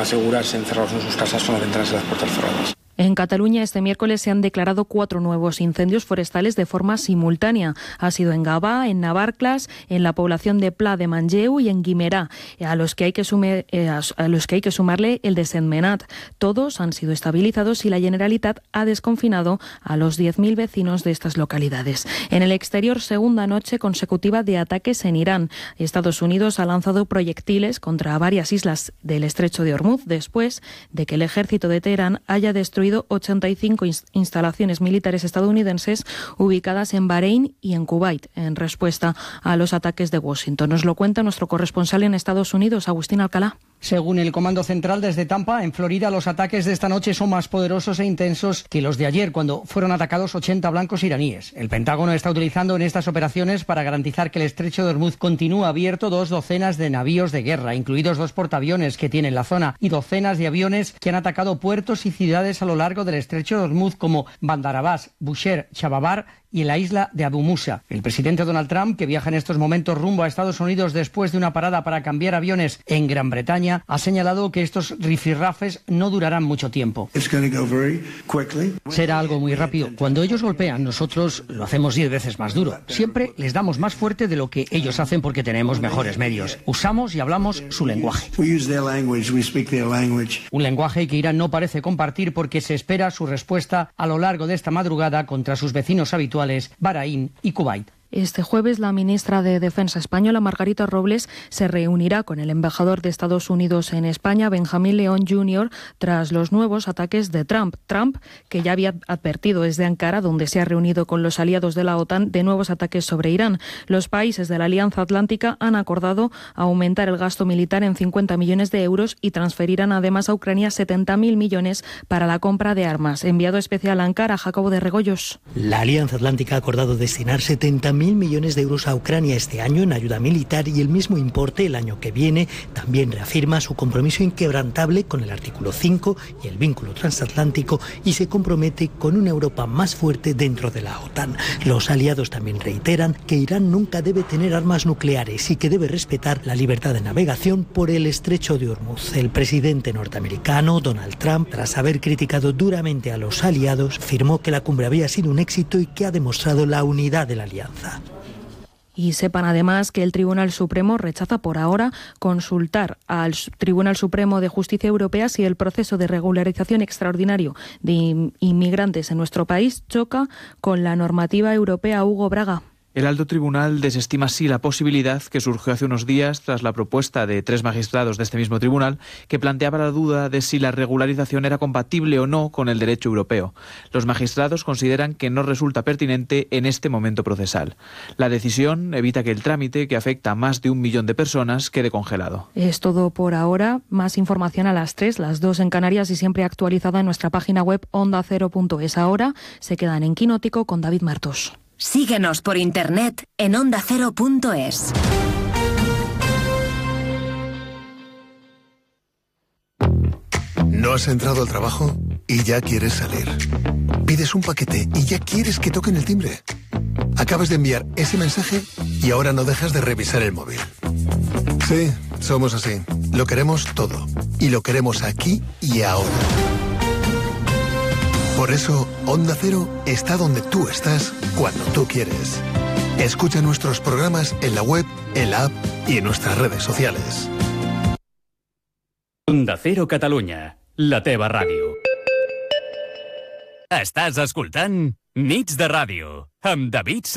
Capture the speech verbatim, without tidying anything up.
asegurarse encerrados en sus casas con las ventanas y las puertas cerradas. En Cataluña este miércoles se han declarado cuatro nuevos incendios forestales de forma simultánea. Ha sido en Gavà, en Navarcles, en la población de Pla de Manlleu y en Guimerà, a los que hay que, sume, eh, a los que hay que sumarle el de Sentmenat. Todos han sido estabilizados y la Generalitat ha desconfinado a los diez mil vecinos de estas localidades. En el exterior, segunda noche consecutiva de ataques en Irán. Estados Unidos ha lanzado proyectiles contra varias islas del estrecho de Hormuz después de que el ejército de Teherán haya destruido ochenta y cinco instalaciones militares estadounidenses ubicadas en Bahrein y en Kuwait, en respuesta a los ataques de Washington. Nos lo cuenta nuestro corresponsal en Estados Unidos, Agustín Alcalá. Según el Comando Central desde Tampa, en Florida, los ataques de esta noche son más poderosos e intensos que los de ayer, cuando fueron atacados ochenta blancos iraníes. El Pentágono está utilizando en estas operaciones, para garantizar que el estrecho de Hormuz continúa abierto, dos docenas de navíos de guerra, incluidos dos portaaviones que tienen la zona, y docenas de aviones que han atacado puertos y ciudades a lo largo del estrecho de Hormuz, como Bandar Abbas, Bushehr, Chababar y en la isla de Abu Musa. El presidente Donald Trump, que viaja en estos momentos rumbo a Estados Unidos después de una parada para cambiar aviones en Gran Bretaña, ha señalado que estos rifirrafes no durarán mucho tiempo. Será algo muy rápido. Cuando ellos golpean, nosotros lo hacemos diez veces más duro. Siempre les damos más fuerte de lo que ellos hacen porque tenemos mejores medios. Usamos y hablamos su lenguaje. Un lenguaje que Irán no parece compartir porque se espera su respuesta a lo largo de esta madrugada contra sus vecinos habituales, Bahrein y Kuwait. Este jueves, la ministra de Defensa española, Margarita Robles, se reunirá con el embajador de Estados Unidos en España, Benjamín León junior, tras los nuevos ataques de Trump. Trump, que ya había advertido desde Ankara, donde se ha reunido con los aliados de la OTAN, de nuevos ataques sobre Irán. Los países de la Alianza Atlántica han acordado aumentar el gasto militar en cincuenta millones de euros y transferirán además a Ucrania setenta mil millones para la compra de armas. Enviado especial a Ankara, Jacobo de Regoyos. La Alianza Atlántica ha acordado destinar setenta mil millones de euros a Ucrania este año en ayuda militar, y el mismo importe el año que viene. También reafirma su compromiso inquebrantable con el artículo cinco y el vínculo transatlántico, y se compromete con una Europa más fuerte dentro de la OTAN. Los aliados también reiteran que Irán nunca debe tener armas nucleares y que debe respetar la libertad de navegación por el estrecho de Hormuz. El presidente norteamericano, Donald Trump, tras haber criticado duramente a los aliados, afirmó que la cumbre había sido un éxito y que ha demostrado la unidad de la alianza. Y sepan además que el Tribunal Supremo rechaza por ahora consultar al Tribunal Supremo de Justicia Europea si el proceso de regularización extraordinario de inmigrantes en nuestro país choca con la normativa europea. Hugo Braga. El alto tribunal desestima así la posibilidad que surgió hace unos días tras la propuesta de tres magistrados de este mismo tribunal que planteaba la duda de si la regularización era compatible o no con el derecho europeo. Los magistrados consideran que no resulta pertinente en este momento procesal. La decisión evita que el trámite, que afecta a más de un millón de personas, quede congelado. Es todo por ahora. Más información a las tres, las dos en Canarias, y siempre actualizada en nuestra página web onda cero punto es. Ahora se quedan en Quinótico con David Martos. Síguenos por internet en onda cero punto es. ¿No has entrado al trabajo y ya quieres salir? Pides un paquete y ya quieres que toquen el timbre. Acabas de enviar ese mensaje y ahora no dejas de revisar el móvil. Sí, somos así. Lo queremos todo. Y lo queremos aquí y ahora. Por eso, Onda Cero está donde tú estás, cuando tú quieres. Escucha nuestros programas en la web, en la app y en nuestras redes sociales. Onda Cero Catalunya, la teva ràdio. Estàs escoltant Nits de Ràdio, amb David